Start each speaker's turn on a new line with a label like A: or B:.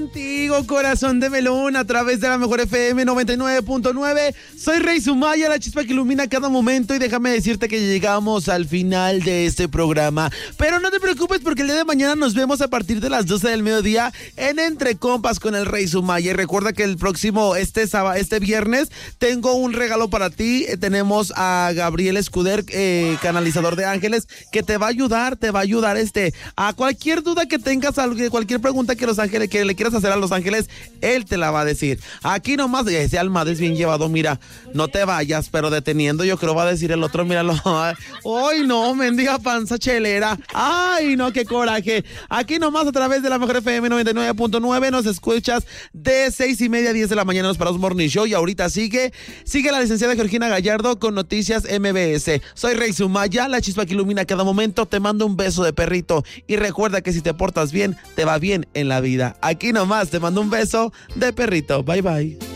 A: Contigo, corazón de melón, a través de la mejor FM 99.9. Soy Rey Sumaya, la chispa que ilumina cada momento, y déjame decirte que llegamos al final de este programa. Pero no te preocupes, porque el día de mañana nos vemos a partir de las 12 del mediodía en Entre Compas con el Rey Sumaya. Y recuerda que el próximo, este viernes, tengo un regalo para ti. Tenemos a Gabriel Escuder, canalizador de ángeles, que te va a ayudar a cualquier duda que tengas, cualquier pregunta que le quieras hacer a Los Ángeles, él te la va a decir. Aquí nomás, ese Almada es bien llevado, mira, no te vayas, pero deteniendo, yo creo va a decir el otro, míralo. Ay, no, mendiga panza chelera. Ay, no, qué coraje. Aquí nomás a través de la mejor FM 99.9 nos escuchas de 6:30 a 10 de la mañana, nos paramos Morning Show, y ahorita sigue la licenciada Georgina Gallardo con Noticias MBS. Soy Rey Sumaya, la chispa que ilumina cada momento. Te mando un beso de perrito, y recuerda que si te portas bien, te va bien en la vida. Aquí nomás te mando un beso de perrito. Bye, bye.